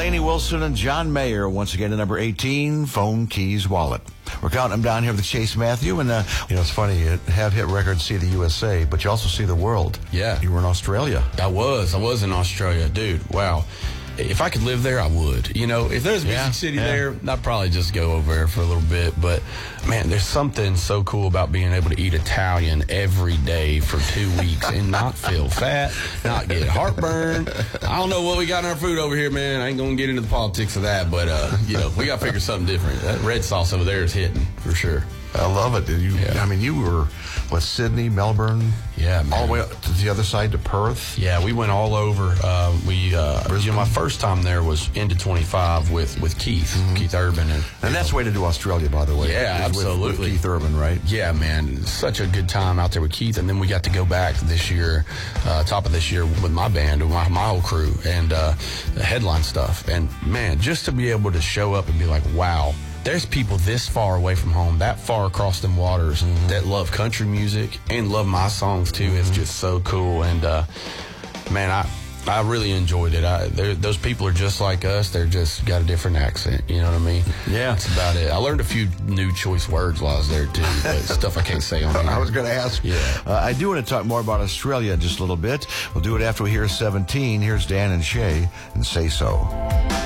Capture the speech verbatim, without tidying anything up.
Lainey Wilson and John Mayer once again at number eighteen, Phone Keys Wallet. We're counting them down here with Chase Matthew. And, uh, you know, it's funny. You have hit records, see the U S A, but you also see the world. Yeah. You were in Australia. I was. I was in Australia. Dude, wow. If I could live there, I would. You know, if there's a yeah, music city yeah. there, I'd probably just go over there for a little bit. But, man, there's something so cool about being able to eat Italian every day for two weeks and not feel fat, not get heartburn. I don't know what we got in our food over here, man. I ain't going to get into the politics of that. But, uh, you know, we got to figure something different. That red sauce over there is hitting for sure. I love it. You, Yeah. I mean, you were, what, Sydney, Melbourne? Yeah, man. All the way up to the other side to Perth? Yeah, we went all over. Uh, we, uh, you know, my first time there was into twenty-five with, with Keith, mm-hmm. Keith Urban. And, and that's the way to do Australia, by the way. Yeah, with, absolutely. With Keith Urban, right? Yeah, man. Such a good time out there with Keith. And then we got to go back this year, uh, top of this year with my band, with my, my whole crew, and uh, the headline stuff. And, man, just to be able to show up and be like, wow, there's people this far away from home, that far across them waters, mm-hmm. that love country music and love my songs too. Mm-hmm. It's just so cool. And, uh, man, I, I really enjoyed it. I, those people are just like us. They're just got a different accent. You know what I mean? Yeah. That's about it. I learned a few new choice words while I was there too, but stuff I can't say on here. I was going to ask. Yeah. Uh, I do want to talk more about Australia in just a little bit. We'll do it after we hear seventeen. Here's Dan and Shay and Say So.